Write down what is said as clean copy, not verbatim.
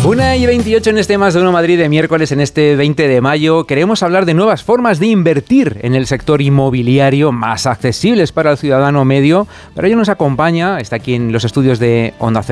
1:28 en este Más de Uno Madrid de miércoles, en este 20 de mayo. Queremos hablar de nuevas formas de invertir en el sector inmobiliario más accesibles para el ciudadano medio. Para ello nos acompaña, está aquí en los estudios de Onda Cero